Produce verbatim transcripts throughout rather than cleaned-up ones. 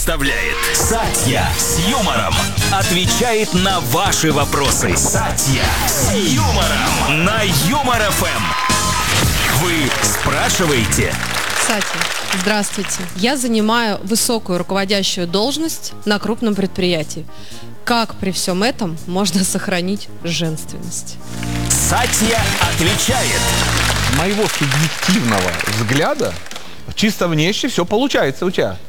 Представляет Сатья с юмором. Отвечает на ваши вопросы. Сатья с юмором. На Юмор эф эм. Вы спрашиваете? Сатья, здравствуйте. Я занимаю высокую руководящую должность на крупном предприятии. Как при всем этом можно сохранить женственность? Сатья отвечает. С моего субъективного взгляда, чисто внешне все получается у тебя.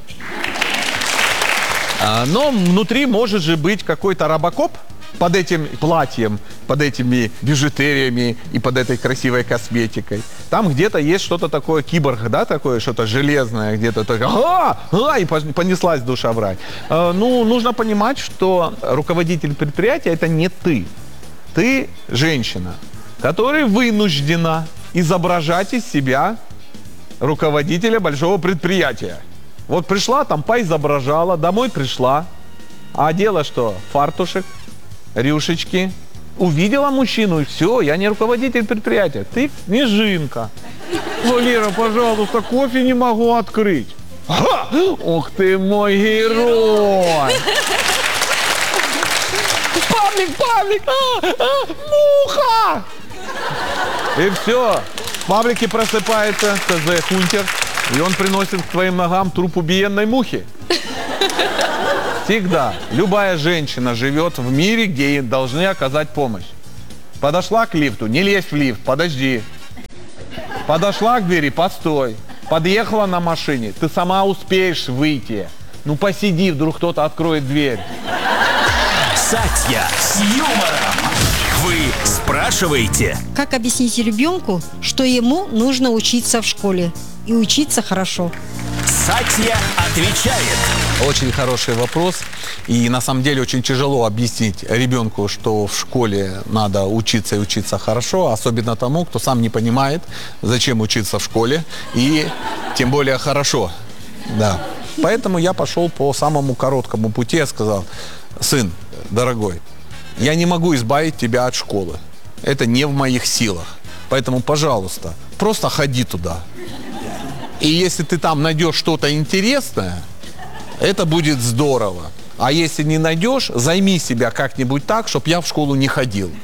А, но внутри может же быть какой-то робокоп под этим платьем, под этими бижутериями и под этой красивой косметикой. Там где-то есть что-то такое, киборг, да, такое, что-то железное, где-то такое, а, а, и понеслась душа в рай. А, ну, нужно понимать, что руководитель предприятия – это не ты. Ты женщина, которая вынуждена изображать из себя руководителя большого предприятия. Вот пришла, там поизображала, домой пришла, а одела что? Фартушек, рюшечки. Увидела мужчину, и все, я не руководитель предприятия, ты снежинка. Валера, пожалуйста, кофе не могу открыть. Ха! Ух ты мой герой! Павлик, Павлик, а, а, муха! И все, в Павлике просыпается ТЗ Хунтер, и он приносит к твоим ногам труп убиенной мухи. Всегда любая женщина живет в мире, где ей должны оказать помощь. Подошла к лифту, не лезь в лифт, подожди. Подошла к двери, постой. Подъехала на машине, ты сама успеешь выйти. Ну посиди, вдруг кто-то откроет дверь. Сатья с юмором. Вы спрашиваете? Как объяснить ребенку, что ему нужно учиться в школе? И учиться хорошо. Сатья отвечает. Очень хороший вопрос. И на самом деле очень тяжело объяснить ребенку, что в школе надо учиться и учиться хорошо, особенно тому, кто сам не понимает, зачем учиться в школе, и тем более хорошо. Да. Поэтому я пошел по самому короткому пути. Я сказал: сын, дорогой, я не могу избавить тебя от школы. Это не в моих силах. Поэтому, пожалуйста, просто ходи туда. И если ты там найдешь что-то интересное, это будет здорово. А если не найдешь, займи себя как-нибудь так, чтобы я в школу не ходил.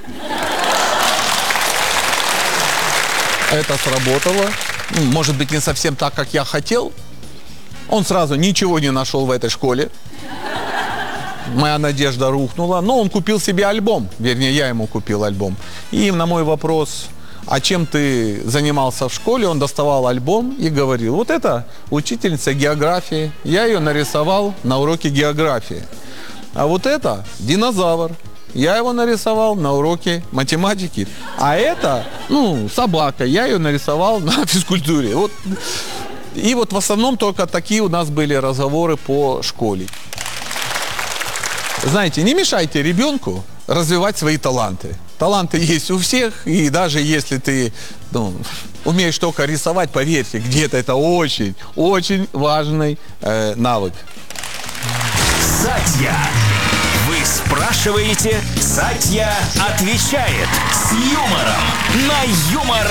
Это сработало. Может быть, не совсем так, как я хотел. Он сразу ничего не нашел в этой школе. Моя надежда рухнула. Но он купил себе альбом. Вернее, я ему купил альбом. И на мой вопрос: а чем ты занимался в школе, он доставал альбом и говорил: вот это учительница географии, я ее нарисовал на уроке географии. А вот это динозавр, я его нарисовал на уроке математики. А это, ну, собака, я ее нарисовал на физкультуре. Вот. И вот в основном только такие у нас были разговоры по школе. Знаете, не мешайте ребенку развивать свои таланты. Таланты есть у всех, и даже если ты, ну, умеешь только рисовать, поверьте, где-то это очень, очень важный э, навык. Сатья. Вы спрашиваете, Сатья отвечает с юмором на Юмор